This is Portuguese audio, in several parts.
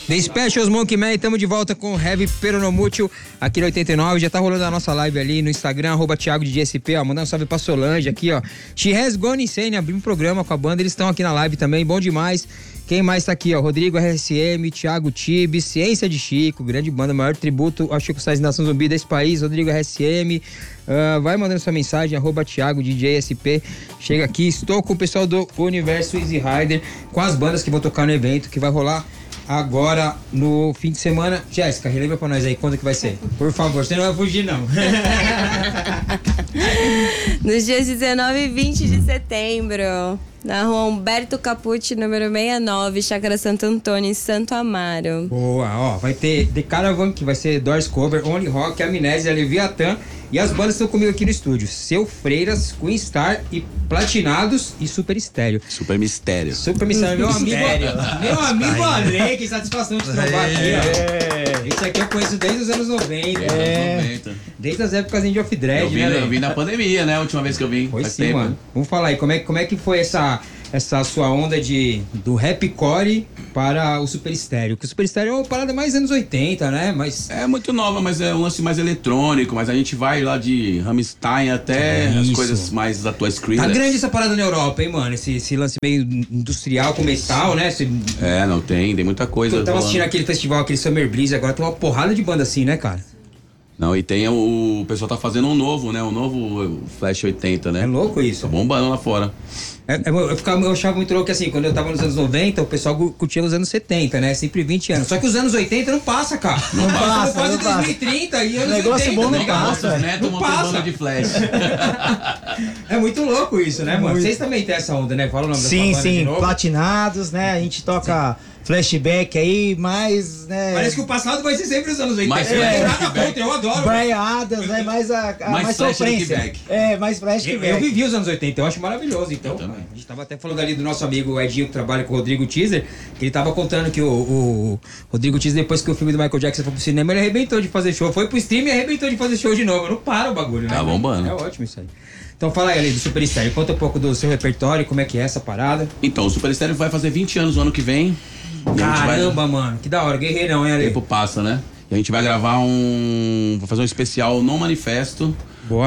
The Specials Monkey Man, estamos de volta com o Heavy Peronomútil aqui no 89. Já tá rolando a nossa live ali no Instagram, @ThiagoDJSP, ó. Mandando um salve pra Solange aqui, ó. She Has Gone Insane, abriu um programa com a banda, eles estão aqui na live também, bom demais. Quem mais tá aqui, ó? Rodrigo RSM, Thiago Tibe, Ciência de Chico, grande banda, maior tributo ao Chico Sainz Nação Zumbi desse país, Rodrigo RSM. Vai mandando sua mensagem, @ThiagoDJSP. Chega aqui, estou com o pessoal do Universo Easy Rider, com as bandas que vão tocar no evento, que vai rolar agora no fim de semana. Jéssica, relembra pra nós aí quando que vai ser. Por favor, você não vai fugir não. Nos dias 19 e 20 de setembro, na rua Humberto Capucci, número 69, Chácara Santo Antônio, em Santo Amaro. Boa, ó, vai ter The Caravan, que vai ser Doors Cover, Only Rock, Amnésia, Leviathan. E as bandas estão comigo aqui no estúdio. Seu Freiras, Queen Star e Platinados e Super Estéreo. Super Mistério. Super Mistério, meu amigo Ale, que satisfação de trombar aqui, ó. Esse aqui eu conheço desde os anos 90. Desde as épocas de Off Dread, eu vi na pandemia, né? A última vez que eu vim. Foi sim, tempo, mano. Vamos falar aí, como é que foi essa sua onda do rapcore para o Super Estéreo? Porque o Super Estéreo é uma parada mais anos 80, né? Mas é muito nova, mas é um lance mais eletrônico, mas a gente vai lá de Rammstein até as coisas mais atuais. Tá grande essa parada na Europa, hein, mano? Esse lance meio industrial com metal, né? Não tem muita coisa. Eu tava assistindo aquele festival, aquele Summer Breeze, agora tem uma porrada de banda assim, né, cara? Não, e tem o pessoal tá fazendo um novo, né? Um novo Flash 80, né? É louco isso. Tá bombando lá fora. Eu achava muito louco que assim, quando eu tava nos anos 90, o pessoal curtia os anos 70, né? Sempre 20 anos. Só que os anos 80 não passa, cara. Não passa. Quase 2030 e anos negócio 80. Bom não passa. Neto montando banda de Flash. É muito louco isso, né, mano? Vocês também têm essa onda, né? Fala o nome da sua banda de novo. Platinados, né? A gente toca flashback aí, mais, né? Parece que o passado vai ser sempre os anos 80. Mais flashback. Eu adoro. Brian Adams, né? Mais sofrência. Mais flash que back. Eu vivi os anos 80, eu acho maravilhoso, então. A gente tava até falando ali do nosso amigo Edinho, que trabalha com o Rodrigo Teaser, que ele tava contando que o Rodrigo Teaser, depois que o filme do Michael Jackson foi pro cinema, ele arrebentou de fazer show. Foi pro stream e arrebentou de fazer show de novo. Não para o bagulho, né? Tá bombando. É ótimo isso aí. Então fala aí, ali do Super Estéreo. Conta um pouco do seu repertório, como é que é essa parada. Então, o Super Estéreo vai fazer 20 anos no ano que vem. Caramba, mano, que da hora, guerreirão, hein, Ale? O tempo passa, né? E a gente vai gravar vou fazer um especial no Manifesto. Boa.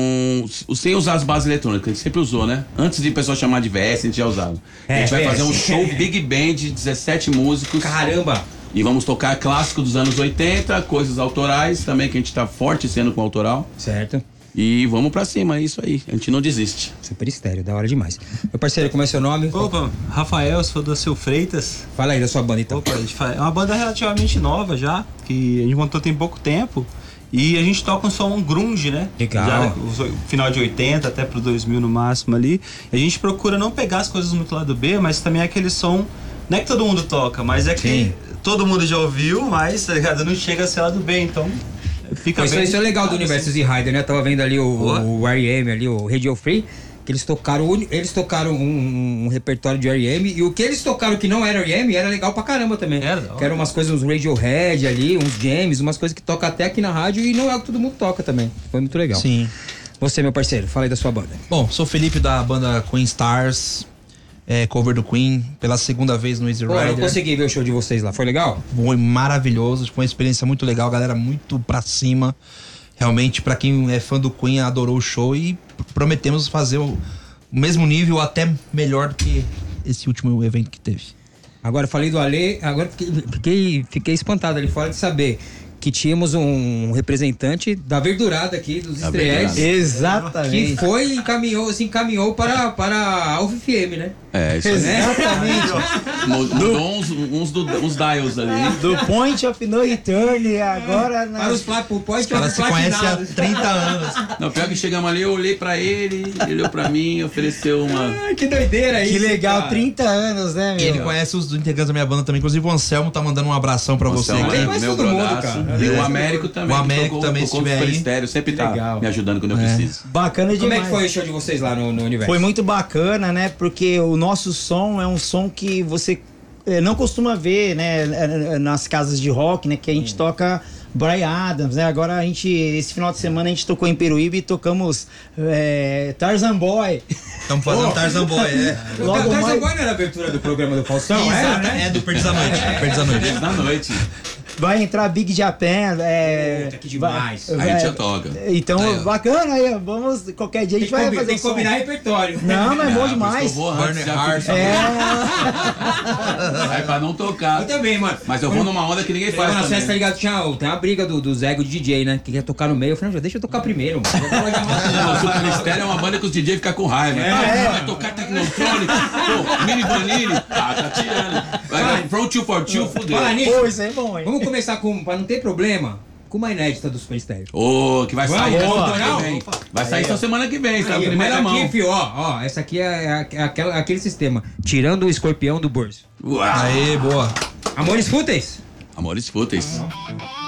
Sem usar as bases eletrônicas, que a gente sempre usou, né? Antes de o pessoal chamar de VS, a gente já usava. A gente vai fazer um show Big Band de 17 músicos. Caramba! E vamos tocar clássico dos anos 80, coisas autorais também, que a gente tá forte sendo com autoral. Certo. E vamos pra cima, é isso aí. A gente não desiste. Super Estéreo, da hora demais. Meu parceiro, como é seu nome? Opa, Rafael, sou do Seu Freitas. Fala aí da sua banda, então. Opa, é uma banda relativamente nova já, que a gente montou tem pouco tempo. E a gente toca um som grunge, né? Legal. Já, final de 80 até pro 2000 no máximo ali. E a gente procura não pegar as coisas muito lá do B, mas também é aquele som, não é que todo mundo toca, mas é que todo mundo já ouviu, mas, tá ligado? Não chega a ser lá do B, então fica bem. Isso é legal do Universo Z Rider, né? Eu tava vendo ali o R.E.M. ali, o Radio Free, que eles tocaram um repertório de R.E.M. e o que eles tocaram que não era R.E.M. era legal pra caramba também. Que eram umas coisas, uns Radiohead ali, uns James, umas coisas que toca até aqui na rádio e não é o que todo mundo toca também. Foi muito legal. Sim. Você, meu parceiro, fala aí da sua banda. Bom, sou Felipe da banda Queen Stars, cover do Queen, pela segunda vez no Easy Rider. Eu consegui ver o show de vocês lá, foi legal? Foi maravilhoso, foi uma experiência muito legal, galera muito pra cima. Realmente, pra quem é fã do Queen, adorou o show e prometemos fazer o mesmo nível, até melhor do que esse último evento que teve. Agora falei do Ale, agora fiquei espantado ali fora de saber que tínhamos um representante da verdurada aqui, dos estreantes. Exatamente. Que se encaminhou para a Alfa FM, né? Isso aí. Exatamente. Mudou uns dials ali. Do Point of No Return, agora... Para os Point of Ela se conhece há 30 anos. Não, pior que chegamos ali, eu olhei pra ele olhou pra mim, ofereceu uma... Que doideira isso, que legal, cara. 30 anos, né, meu? E ele conhece os integrantes da minha banda também, inclusive o Anselmo tá mandando um abração pra você. Meu brodaço. E o Américo também. O Américo também estiver aí. Estéreo, sempre tá me ajudando quando eu preciso. Bacana demais. Como é que foi o show de vocês lá no Universo? Foi muito bacana, né? Porque o nosso som é um som que você não costuma ver, né? Nas casas de rock, né? Que a gente toca Bryan Adams, né? Agora esse final de semana a gente tocou em Peruíbe e tocamos Tarzan Boy. Estamos fazendo Tarzan Boy, Logo Tarzan mais- Boy não era a abertura do programa do Faustão? Exato, né? é do Perdiz da Noite. Perdiz da Noite. Na noite. Vai entrar Big Japan. Puta, que demais. A gente já toca. Então, Aí, ó. bacana aí, vamos. Qualquer dia a gente vai fazer Tem o que som. combinar repertório. Não, mas é bom Ah, por isso que demais. eu vou antes, Burner já Heart. fico sabendo. É. É pra não tocar. Eu também, mano. Mas eu vou numa onda que ninguém faz Na também. festa, tá ligado? Tem uma briga dos ego de DJ, né? Que quer tocar no meio. Eu falei, não, já deixa eu tocar primeiro, mano. Já vou Não, o Super Mistério é uma banda que os DJ ficam com raiva. Vai tocar Technotronic, pô, Mini Vanille. Tá tirando. Vai From 242, fudeu. Fala nisso. Pô, isso é bom, hein? Vamos começar com, pra não ter problema, com uma inédita do Super Estéreo. Ô, que vai sair Vamos, essa vamos, semana que não? vem. Vai sair essa semana que vem, tá? Primeira mão. Aqui, fio, ó, essa aqui é aquele sistema. Tirando o escorpião do bolso. Uau. Aê, boa. Amores fúteis. Amores fúteis.